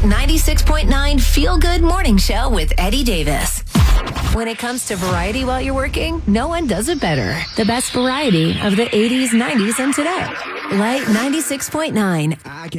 96.9 Feel Good Morning Show with Eddie Davis. When it comes to variety while you're working, no one does it better. The best variety of the 80s, 90s, and today. Light 96.9.